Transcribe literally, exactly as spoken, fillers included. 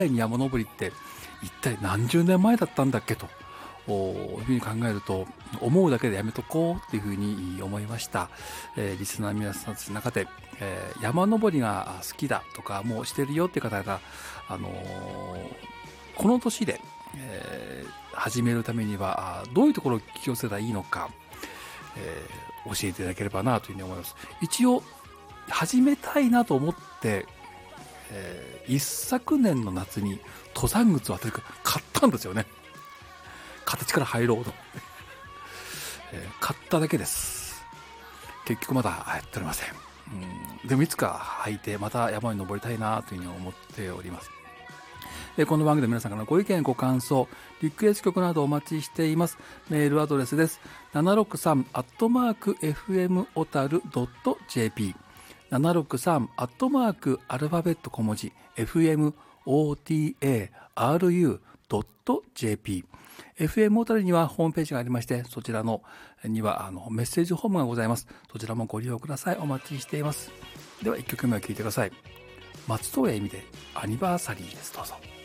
山登りって一体何十年前だったんだっけというふうに考えると、思うだけでやめとこうっていうふうに思いました。えー、リスナーの皆さんの中で、えー、山登りが好きだとかもうしてるよっていう方が、あのー、この年で、えー、始めるためにはどういうところを気をつけたらいいのか、えー、教えていただければなというふうに思います。一応始めたいなと思って、えー、一昨年の夏に登山靴を買ったんですよね。形から入ろうと、えー、買っただけです。結局まだやっておりません。うん、でもいつか履いてまた山に登りたいなというふうに思っております。えー、この番組で皆さんからのご意見ご感想リクエスト曲などお待ちしています。メールアドレスです。ななろくさんアットマークエフエムオタルドットジェーピー ななろくさんアットマークアルファベット小文字 エフエムオーティーエーアールユードットジェーピー エフエム 小樽にはホームページがありまして、そちらのにはあのメッセージフォームがございます。そちらもご利用ください。お待ちしています。ではいっきょくめを聴いてください。松任谷由実でアニバーサリーです。どうぞ。